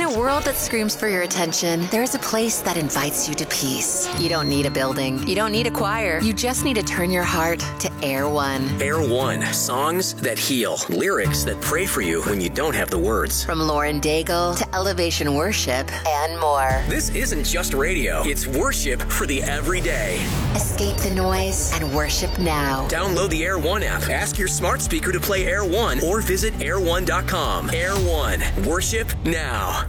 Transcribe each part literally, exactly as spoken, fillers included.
a world that screams for your attention, there's a place that invites you to peace. You don't need a building. You don't need a choir. You just need to turn your heart to Air One. Air One. Songs that heal. Lyrics that pray for you when you don't have the words. From Lauren Daigle to Elevation Worship and more. This isn't just radio. It's worship for the everyday. Escape the noise and worship now. Download the Air One app. Ask your smart speaker to play Air One or visit air one dot com. Air One. Worship now.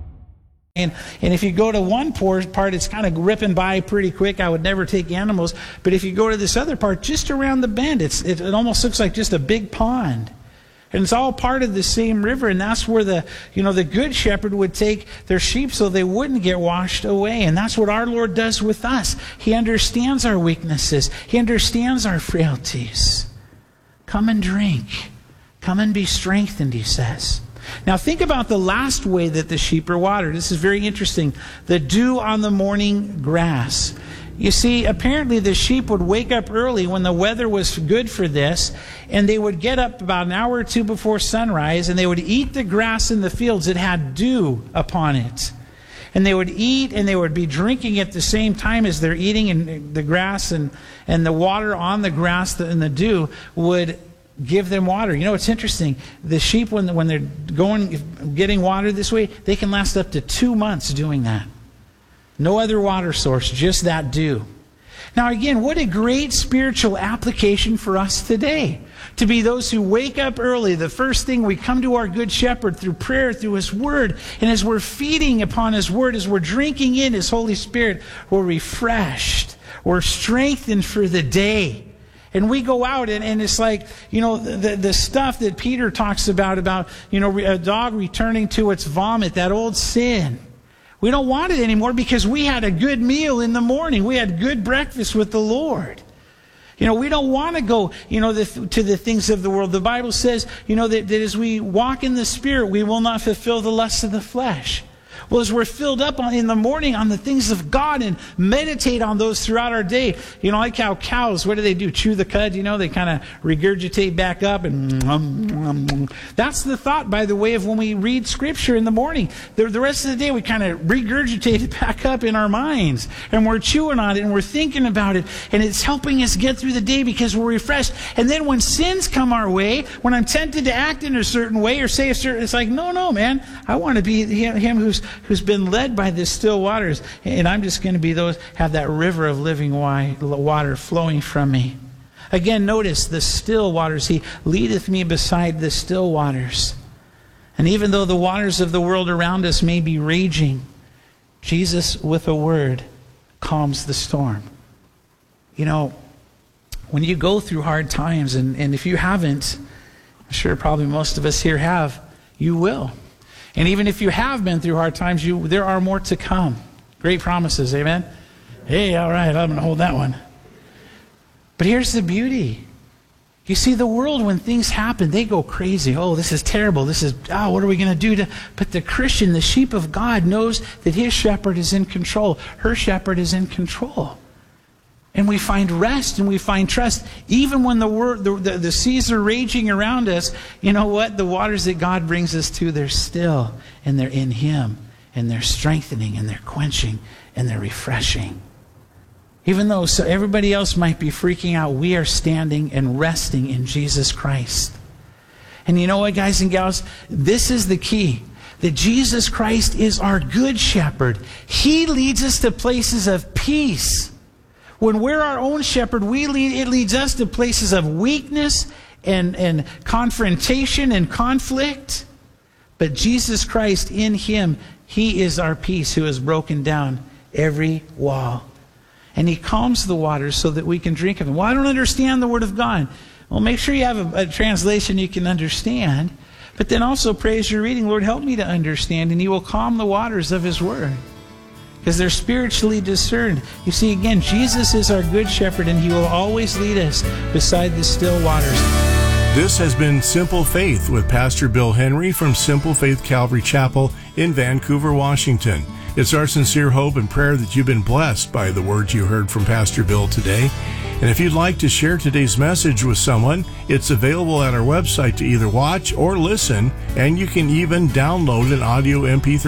And, and if you go to one part, it's kind of ripping by pretty quick. I would never take animals. But if you go to this other part, just around the bend, it's, it, it almost looks like just a big pond. And it's all part of the same river. And that's where the, you know, the good shepherd would take their sheep so they wouldn't get washed away. And that's what our Lord does with us. He understands our weaknesses. He understands our frailties. Come and drink. Come and be strengthened, he says. Now think about the last way that the sheep are watered. This is very interesting. The dew on the morning grass. You see, apparently the sheep would wake up early when the weather was good for this, and they would get up about an hour or two before sunrise, and they would eat the grass in the fields that had dew upon it. And they would eat, and they would be drinking at the same time as they're eating, and the grass and, and the water on the grass and the dew would give them water. You know, it's interesting. The sheep, when, when they're going, getting water this way, they can last up to two months doing that. No other water source, just that dew. Now again, what a great spiritual application for us today. To be those who wake up early, the first thing we come to our good shepherd through prayer, through his word. And as we're feeding upon his word, as we're drinking in his Holy Spirit, we're refreshed. We're strengthened for the day. And we go out and, and it's like, you know, the, the stuff that Peter talks about, about, you know, a dog returning to its vomit, that old sin. We don't want it anymore because we had a good meal in the morning. We had good breakfast with the Lord. You know, we don't want to go, you know, the, to the things of the world. The Bible says, you know, that, that as we walk in the Spirit, we will not fulfill the lusts of the flesh. Well, as we're filled up on, in the morning on the things of God and meditate on those throughout our day, you know, like how cows, what do they do? Chew the cud, you know, they kind of regurgitate back up. And um, um, that's the thought, by the way, of when we read Scripture in the morning. The, the rest of the day, we kind of regurgitate it back up in our minds. And we're chewing on it and we're thinking about it. And it's helping us get through the day because we're refreshed. And then when sins come our way, when I'm tempted to act in a certain way or say a certain, it's like, no, no, man, I want to be him, him who's who's been led by the still waters, and I'm just going to be those, have that river of living water flowing from me. Again, notice the still waters. He leadeth me beside the still waters. And even though the waters of the world around us may be raging, Jesus, with a word, calms the storm. You know, when you go through hard times, and, and if you haven't, I'm sure probably most of us here have, you will. And even if you have been through hard times, you there are more to come. Great promises, amen? Hey, all right, I'm going to hold that one. But here's the beauty. You see, the world, when things happen, they go crazy. Oh, this is terrible. This is, oh, what are we going to do? to? But the Christian, the sheep of God, knows that his shepherd is in control. Her shepherd is in control. And we find rest and we find trust. Even when the, word, the, the, the seas are raging around us, you know what? The waters that God brings us to, they're still. And they're in him. And they're strengthening and they're quenching and they're refreshing. Even though so everybody else might be freaking out, we are standing and resting in Jesus Christ. And you know what, guys and gals? This is the key. That Jesus Christ is our good shepherd. He leads us to places of peace. When we're our own shepherd, we lead, it leads us to places of weakness and, and confrontation and conflict. But Jesus Christ, in him, he is our peace who has broken down every wall. And he calms the waters so that we can drink of him. Well, I don't understand the Word of God. Well, make sure you have a, a translation you can understand. But then also pray as you're reading, Lord, help me to understand. And he will calm the waters of his Word. Because they're spiritually discerned. You see, again, Jesus is our good shepherd, and he will always lead us beside the still waters. This has been Simple Faith with Pastor Bill Henry from Simple Faith Calvary Chapel in Vancouver, Washington. It's our sincere hope and prayer that you've been blessed by the words you heard from Pastor Bill today. And if you'd like to share today's message with someone, it's available at our website to either watch or listen, and you can even download an audio M P three